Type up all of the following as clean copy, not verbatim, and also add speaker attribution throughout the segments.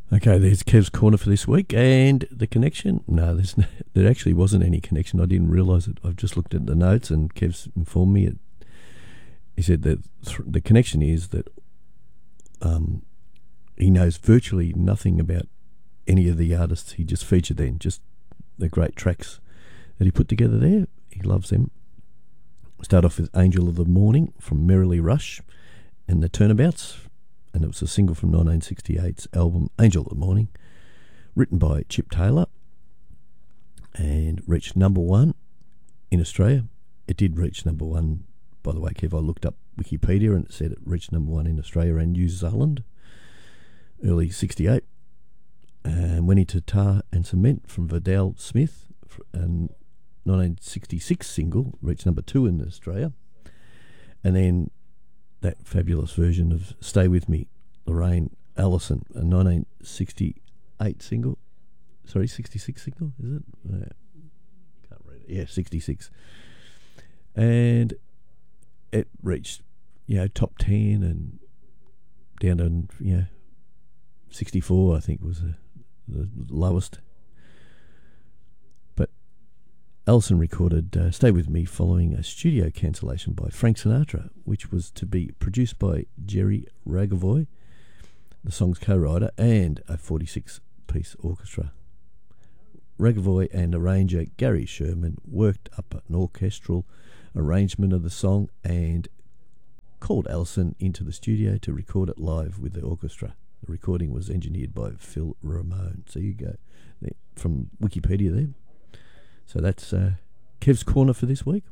Speaker 1: Okay, there's Kev's Corner for this week, and the connection. No, there actually wasn't any connection. I didn't realise it. I've just looked at the notes, and Kev's informed me. He said that the connection is that he knows virtually nothing about any of the artists he just featured then, just the great tracks that he put together there. He loves them. Start off with Angel of the Morning from Merrily Rush and the Turnabouts, and it was a single from 1968's album Angel of the Morning, written by Chip Taylor, and reached number one in Australia. It did reach number one, by the way, Kev. I looked up Wikipedia and it said it reached number one in Australia and New Zealand, early 68. And went into Tar and Cement from Vidal Smith, and 1966 single, reached number two in Australia. And then that fabulous version of Stay With Me, Lorraine Allison, a 1968 single. Sorry, 66 single, is it? Can't read it. Yeah, 66. And it reached, top 10 and down to, 64, I think, was the lowest. But Allison recorded Stay With Me following a studio cancellation by Frank Sinatra, which was to be produced by Jerry Ragovoy, the song's co-writer, and a 46-piece orchestra. Ragovoy and arranger Gary Sherman worked up an orchestral arrangement of the song and called Allison into the studio to record it live with the orchestra. The recording was engineered by Phil Ramone. So you go from Wikipedia there. So that's Kev's Corner for this week.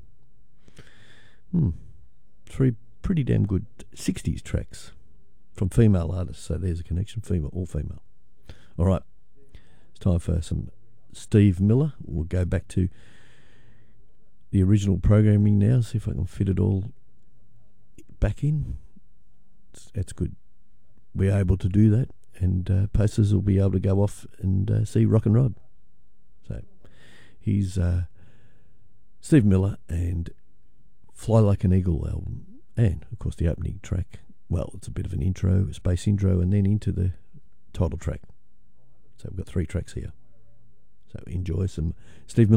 Speaker 1: Three pretty damn good 60s tracks from female artists. So there's a connection, female, all female. All right, it's time for some Steve Miller. We'll go back to the original programming now, see if I can fit it all back in. It's good. We're able to do that, and posters will be able to go off and see Rock and Rod. So he's Steve Miller and Fly Like an Eagle album, and of course the opening track. Well, it's a bit of an intro, a space intro, and then into the title track. So we've got three tracks here. So enjoy some Steve Miller.